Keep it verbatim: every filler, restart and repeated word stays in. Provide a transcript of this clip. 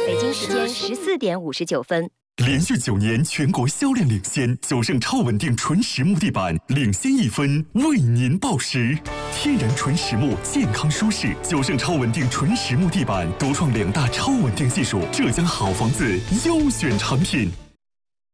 北京时间十四点五十九分。 连续九年全国销量领先，九盛超稳定纯实木地板领先一分，为您报时。天然纯实木，健康舒适。九盛超稳定纯实木地板独创两大超稳定技术，浙江好房子优选产品。